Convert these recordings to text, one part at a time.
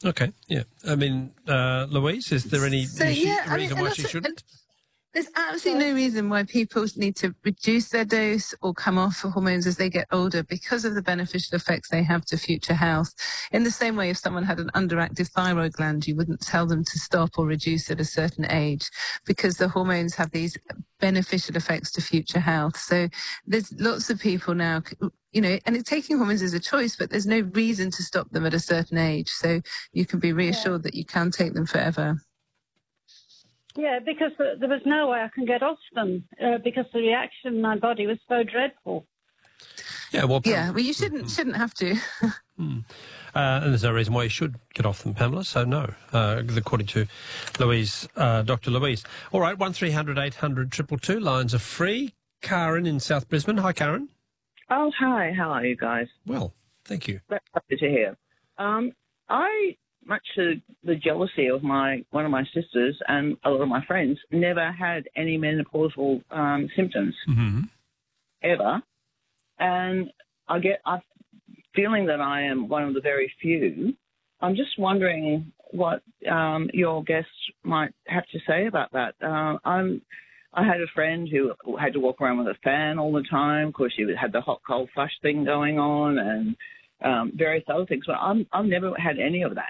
Okay, yeah. I mean, Louise, is there any reason why she shouldn't? There's absolutely no reason why people need to reduce their dose or come off hormones as they get older because of the beneficial effects they have to future health. In the same way, if someone had an underactive thyroid gland, you wouldn't tell them to stop or reduce at a certain age because the hormones have these beneficial effects to future health. So there's lots of people now, and taking hormones is a choice, but there's no reason to stop them at a certain age. So you can be reassured that you can take them forever. Yeah, because there was no way I can get off them because the reaction in my body was so dreadful. Yeah, well, you shouldn't have to. And there's no reason why you should get off them, Pamela. So no, according to Louise, Dr. Louise. All right, 1300 800 222 lines are free. Karen in South Brisbane. Hi, Karen. Oh, hi. How are you guys? Well, thank you. That's lovely to hear. I, much to the jealousy of one of my sisters and a lot of my friends, never had any menopausal symptoms ever, and I'm feeling that I am one of the very few. I'm just wondering what your guests might have to say about that. I had a friend who had to walk around with a fan all the time because she had the hot-cold flush thing going on and various other things, but I've never had any of that.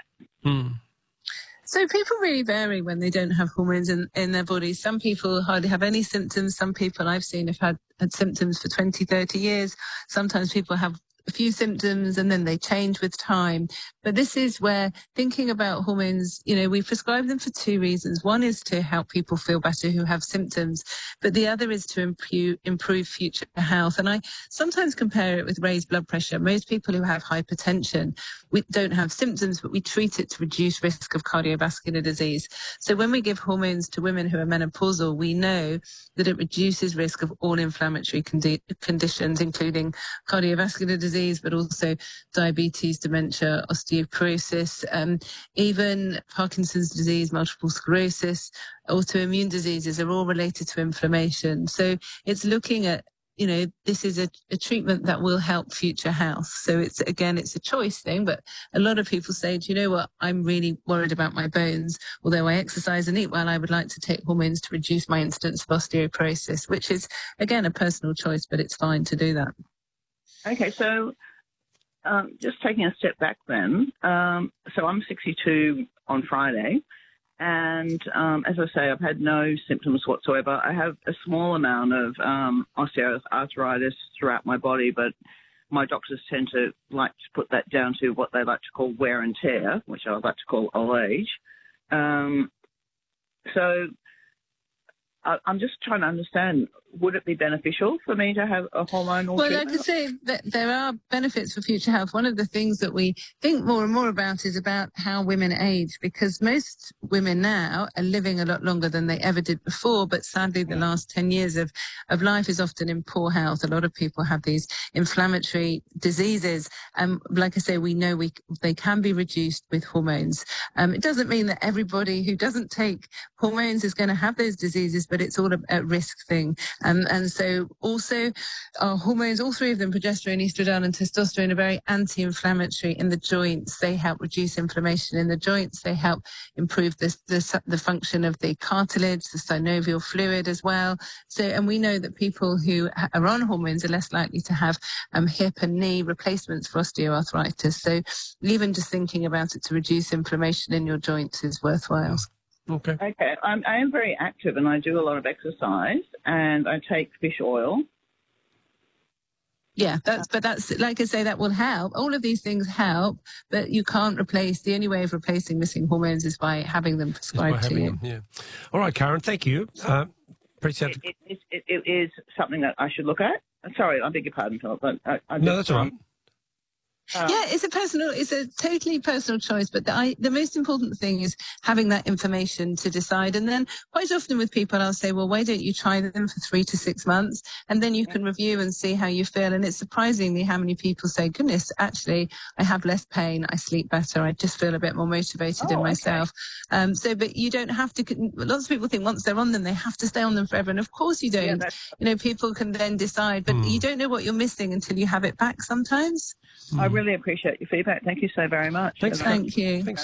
So people really vary when they don't have hormones in their bodies. Some people hardly have any symptoms. Some people I've seen have had symptoms for 20, 30 years. Sometimes people have a few symptoms and then they change with time. But this is where thinking about hormones, we prescribe them for two reasons. One is to help people feel better who have symptoms, but the other is to improve future health. And I sometimes compare it with raised blood pressure. Most people who have hypertension, we don't have symptoms, but we treat it to reduce risk of cardiovascular disease. So when we give hormones to women who are menopausal, we know that it reduces risk of all inflammatory conditions, including cardiovascular disease, but also diabetes, dementia, osteoporosis, even Parkinson's disease, multiple sclerosis, autoimmune diseases are all related to inflammation. So it's looking at, this is a treatment that will help future health. So it's a choice thing, but a lot of people say, do you know what, I'm really worried about my bones. Although I exercise and eat well, I would like to take hormones to reduce my incidence of osteoporosis, which is, again, a personal choice, but it's fine to do that. Okay, so just taking a step back then, so I'm 62 on Friday, and as I say, I've had no symptoms whatsoever. I have a small amount of osteoarthritis throughout my body, but my doctors tend to like to put that down to what they like to call wear and tear, which I like to call old age. So I'm just trying to understand, would it be beneficial for me to have a hormonal treatment? Like I say, there are benefits for future health. One of the things that we think more and more about is about how women age, because most women now are living a lot longer than they ever did before, but sadly the last 10 years of life is often in poor health. A lot of people have these inflammatory diseases. Like I say, we know they can be reduced with hormones. It doesn't mean that everybody who doesn't take hormones is going to have those diseases, but it's all a risk thing. And so also our hormones, all three of them, progesterone, estrogen and testosterone, are very anti-inflammatory in the joints. They help reduce inflammation in the joints. They help improve the function of the cartilage, the synovial fluid as well. So, and we know that people who are on hormones are less likely to have hip and knee replacements for osteoarthritis. So even just thinking about it to reduce inflammation in your joints is worthwhile. Okay. I am very active and I do a lot of exercise and I take fish oil. Yeah, that's like I say, that will help. All of these things help, but you can't replace. The only way of replacing missing hormones is by having them prescribed to you. Yeah. All right, Karen. Thank you. Appreciate it. It is something that I should look at. Sorry, I beg your pardon, Philip, but no, that's all right. Yeah, it's a totally personal choice, but the most important thing is having that information to decide. And then quite often with people, I'll say, well, why don't you try them for 3 to 6 months? And then you can review and see how you feel. And it's surprisingly how many people say, goodness, actually, I have less pain. I sleep better. I just feel a bit more motivated in myself. Okay. But you don't have to, lots of people think once they're on them, they have to stay on them forever. And of course you don't. Yeah, people can then decide, but you don't know what you're missing until you have it back sometimes. I really appreciate your feedback. Thank you so very much. Thank you. Thanks.